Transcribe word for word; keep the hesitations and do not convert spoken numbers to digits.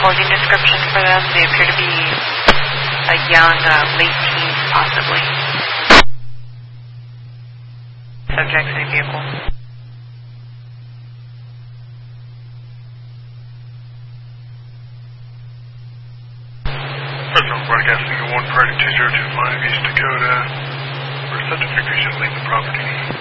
clothing description for them. They appear to be a young, uh, late teens, possibly. Subjects in a vehicle. Personal broadcasting one party two zero two five East Dakota. We're set to figure should leave the property.